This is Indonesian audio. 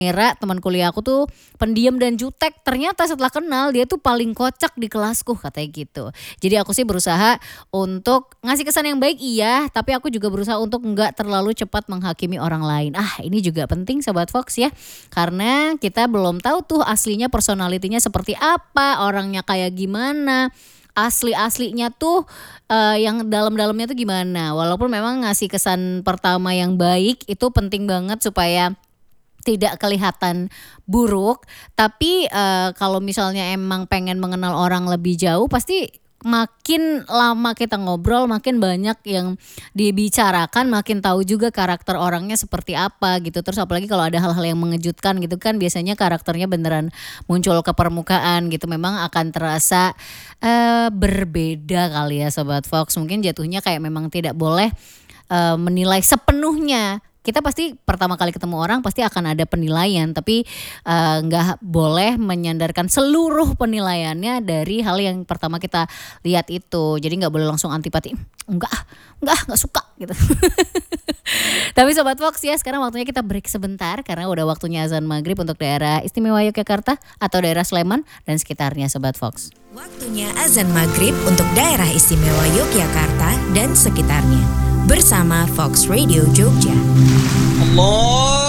Ngira teman kuliah aku tuh pendiam dan jutek, ternyata setelah kenal dia tuh paling kocak di kelasku katanya gitu. Jadi aku sih berusaha untuk ngasih kesan yang baik iya, tapi aku juga berusaha untuk nggak terlalu cepat menghakimi orang lain. Ini juga penting Sobat Fox ya, karena kita belum tahu tuh aslinya personalitinya seperti apa, orangnya kayak gimana. Asli-aslinya tuh yang dalam-dalamnya tuh gimana. Walaupun memang ngasih kesan pertama yang baik itu penting banget supaya tidak kelihatan buruk, tapi kalau misalnya emang pengen mengenal orang lebih jauh pasti makin lama kita ngobrol makin banyak yang dibicarakan, makin tahu juga karakter orangnya seperti apa gitu. Terus apalagi kalau ada hal-hal yang mengejutkan gitu kan biasanya karakternya beneran muncul ke permukaan gitu. Memang akan terasa berbeda kali ya Sobat Fox. Mungkin jatuhnya kayak memang tidak boleh menilai sepenuhnya. Kita pasti pertama kali ketemu orang pasti akan ada penilaian, tapi nggak boleh menyandarkan seluruh penilaiannya dari hal yang pertama kita lihat itu. Jadi nggak boleh langsung antipati, nggak suka gitu. Tapi Sobat Fox ya, sekarang waktunya kita break sebentar karena udah waktunya azan maghrib untuk daerah istimewa Yogyakarta atau daerah Sleman dan sekitarnya Sobat Fox. Waktunya azan maghrib untuk daerah istimewa Yogyakarta dan sekitarnya bersama Fox Radio Jogja. Allah